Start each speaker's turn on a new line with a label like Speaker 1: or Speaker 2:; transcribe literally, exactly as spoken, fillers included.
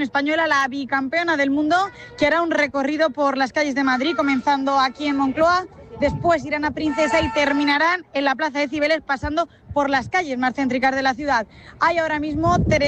Speaker 1: selección española, la bicampeona del mundo, que hará un recorrido por las calles de Madrid, comenzando aquí en Moncloa. Después irán a Princesa y terminarán en la Plaza de Cibeles, pasando por las calles más céntricas de la ciudad. Hay ahora mismo